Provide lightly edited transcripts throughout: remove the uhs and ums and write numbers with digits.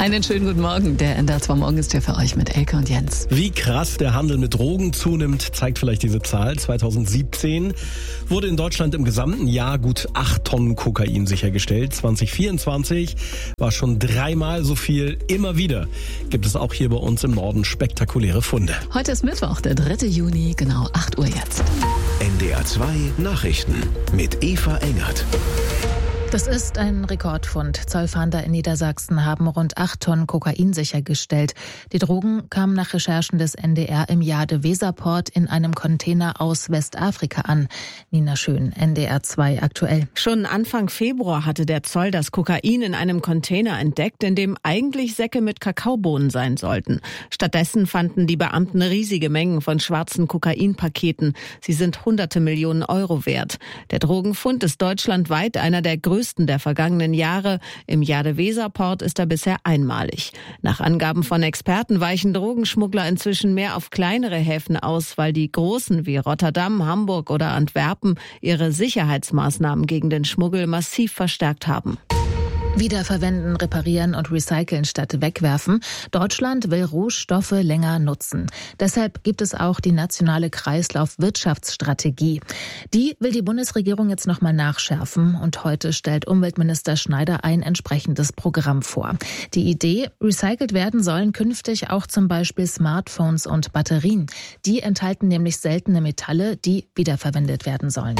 Einen schönen guten Morgen. Der NDR 2 Morgen ist hier für euch mit Elke und Jens. Wie krass der Handel mit Drogen zunimmt, zeigt vielleicht diese Zahl. 2017 wurde in Deutschland im gesamten Jahr gut 8 Tonnen Kokain sichergestellt. 2024 war schon 3-mal so viel. Immer wieder gibt es auch hier bei uns im Norden spektakuläre Funde. Heute ist Mittwoch, der 3. Juni, genau 8 Uhr jetzt. NDR 2 Nachrichten mit Eva Engert. Das ist ein Rekordfund. Zollfahnder in Niedersachsen haben rund 8 Tonnen Kokain sichergestellt. Die Drogen kamen nach Recherchen des NDR im Jade-Weserport in einem Container aus Westafrika an. Nina Schön, NDR 2 aktuell. Schon Anfang Februar hatte der Zoll das Kokain in einem Container entdeckt, in dem eigentlich Säcke mit Kakaobohnen sein sollten. Stattdessen fanden die Beamten riesige Mengen von schwarzen Kokainpaketen. Sie sind hunderte Millionen Euro wert. Der Drogenfund ist deutschlandweit einer der größten der vergangenen Jahre. Im Jade-Weserport ist er bisher einmalig. Nach Angaben von Experten weichen Drogenschmuggler inzwischen mehr auf kleinere Häfen aus, weil die großen wie Rotterdam, Hamburg oder Antwerpen ihre Sicherheitsmaßnahmen gegen den Schmuggel massiv verstärkt haben. Wiederverwenden, reparieren und recyceln statt wegwerfen. Deutschland will Rohstoffe länger nutzen. Deshalb gibt es auch die nationale Kreislaufwirtschaftsstrategie. Die will die Bundesregierung jetzt nochmal nachschärfen und heute stellt Umweltminister Schneider ein entsprechendes Programm vor. Die Idee, recycelt werden sollen künftig auch zum Beispiel Smartphones und Batterien. Die enthalten nämlich seltene Metalle, die wiederverwendet werden sollen.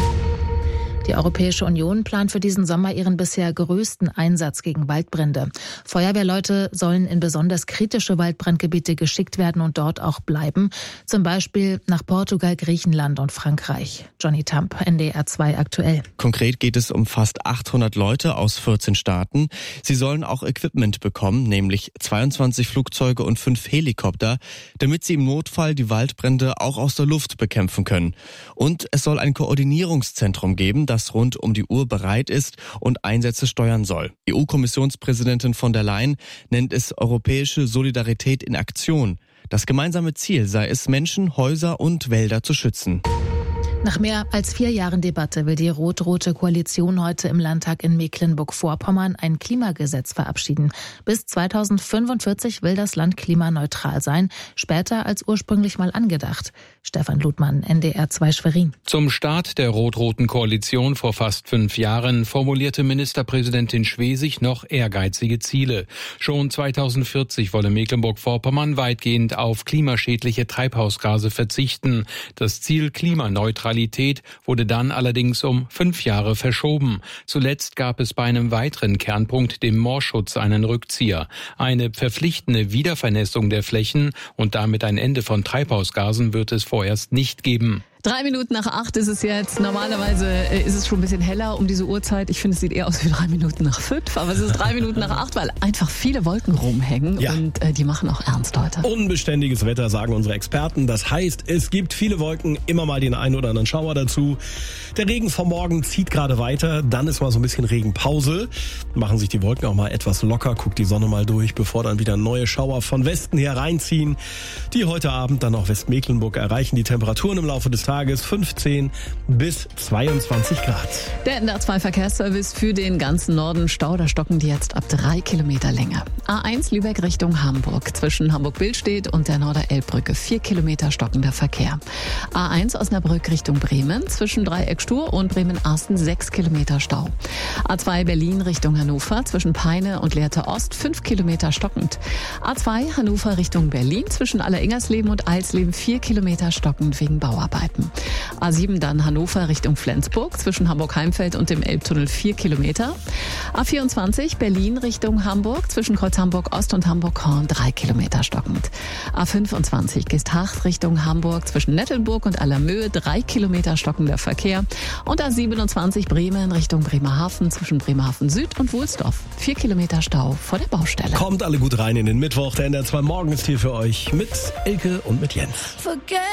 Die Europäische Union plant für diesen Sommer ihren bisher größten Einsatz gegen Waldbrände. Feuerwehrleute sollen in besonders kritische Waldbrandgebiete geschickt werden und dort auch bleiben. Zum Beispiel nach Portugal, Griechenland und Frankreich. Johnny Tamp, NDR 2 aktuell. Konkret geht es um fast 800 Leute aus 14 Staaten. Sie sollen auch Equipment bekommen, nämlich 22 Flugzeuge und 5 Helikopter, damit sie im Notfall die Waldbrände auch aus der Luft bekämpfen können. Und es soll ein Koordinierungszentrum geben, das rund um die Uhr bereit ist und Einsätze steuern soll. EU-Kommissionspräsidentin von der Leyen nennt es europäische Solidarität in Aktion. Das gemeinsame Ziel sei es, Menschen, Häuser und Wälder zu schützen. Nach mehr als 4 Jahren Debatte will die rot-rote Koalition heute im Landtag in Mecklenburg-Vorpommern ein Klimagesetz verabschieden. Bis 2045 will das Land klimaneutral sein, später als ursprünglich mal angedacht. Stefan Ludmann, NDR 2 Schwerin. Zum Start der rot-roten Koalition vor fast 5 Jahren formulierte Ministerpräsidentin Schwesig noch ehrgeizige Ziele. Schon 2040 wolle Mecklenburg-Vorpommern weitgehend auf klimaschädliche Treibhausgase verzichten. Das Ziel Klimaneutralität wurde dann allerdings um 5 Jahre verschoben. Zuletzt gab es bei einem weiteren Kernpunkt, dem Moorschutz, einen Rückzieher. Eine verpflichtende Wiedervernässung der Flächen und damit ein Ende von Treibhausgasen wird es vorerst nicht geben. 3 Minuten nach 8 ist es jetzt. Normalerweise ist es schon ein bisschen heller um diese Uhrzeit. Ich finde, es sieht eher aus wie 3 Minuten nach 5. Aber es ist 3 Minuten nach 8, weil einfach viele Wolken rumhängen. Ja. Und die machen auch ernst heute. Unbeständiges Wetter, sagen unsere Experten. Das heißt, es gibt viele Wolken, immer mal den einen oder anderen Schauer dazu. Der Regen vom Morgen zieht gerade weiter. Dann ist mal so ein bisschen Regenpause. Machen sich die Wolken auch mal etwas locker. Guckt die Sonne mal durch, bevor dann wieder neue Schauer von Westen her reinziehen. Die heute Abend dann auch Westmecklenburg erreichen. Die Temperaturen im Laufe des Tages 15 bis 22 Grad. Der NDR 2 Verkehrsservice für den ganzen Norden. Stau, da stocken die jetzt ab 3 Kilometer Länge. A1 Lübeck Richtung Hamburg. Zwischen Hamburg-Billstedt und der Norder-Elbbrücke 4 Kilometer stockender Verkehr. A1 Osnabrück Richtung Bremen. Zwischen Dreieck-Stur und Bremen-Arsten 6 Kilometer Stau. A2 Berlin Richtung Hannover. Zwischen Peine und Lehrte Ost 5 Kilometer stockend. A2 Hannover Richtung Berlin. Zwischen Aller-Ingersleben und Eilsleben 4 Kilometer stockend wegen Bauarbeiten. A7 dann Hannover Richtung Flensburg, zwischen Hamburg-Heimfeld und dem Elbtunnel 4 Kilometer. A24 Berlin Richtung Hamburg, zwischen Kreuz Hamburg-Ost und Hamburg-Horn 3 Kilometer stockend. A25 Geesthacht Richtung Hamburg, zwischen Nettelburg und Allermöhe 3 Kilometer stockender Verkehr. Und A27 Bremen Richtung Bremerhaven, zwischen Bremerhaven Süd und Wohlsdorf 4 Kilometer Stau vor der Baustelle. Kommt alle gut rein in den Mittwoch. Der NDR 2 Morgen ist hier für euch mit Elke und mit Jens.